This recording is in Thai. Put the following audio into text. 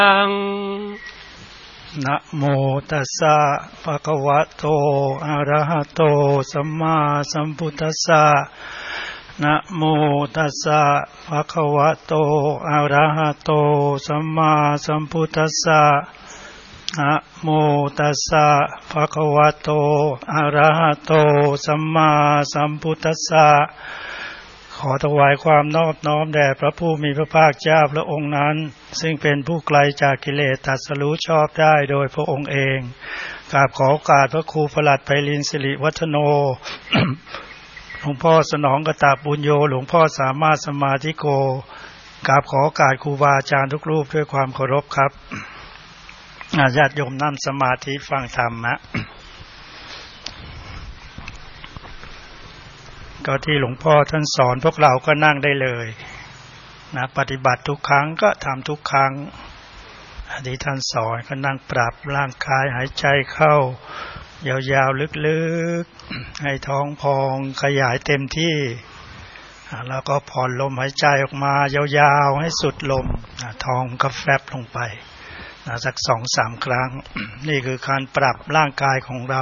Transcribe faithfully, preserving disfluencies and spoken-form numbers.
ตังนะโมตัสสะภะคะวะโตอะระหะโตสัมมาสัมพุทธัสสะนะโมตัสสะภะคะวะโตอะระหะโตสัมมาสัมพุทธัสสะนะโมตัสสะภะคะวะโตอะระหะโตสัมมาสัมพุทธัสสะขอถวายความนอบน้อมแด่พระผู้มีพระภาคเจ้าพระองค์นั้นซึ่งเป็นผู้ไกลจากกิเลสตรัสรู้ชอบได้โดยพระองค์เองกราบขอโอกาสพระครูประหลัดไพลินสิริวัฒโน หลวงพ่อสนองกตบุญโยหลวงพ่อสามารถสมาธิโกกราบขอโอกาสครูบาอาจารย์ทุกรูปด้วยความเคารพครับญาติโยมนั่งสมาธิฟังธรรมนะก็ที่หลวงพ่อท่านสอนพวกเราก็นั่งได้เลยนะปฏิบัติทุกครั้งก็ทำทุกครั้งที่ท่านสอนก็นั่งปรับร่างกายหายใจเข้ายาวๆลึกๆให้ท้องพองขยายเต็มที่แล้วก็ผ่อนลมหายใจออกมายาวๆให้สุดลมท้องก็แฟบลงไปสัก สองถึงสาม ครั้งนี่คือการปรับร่างกายของเรา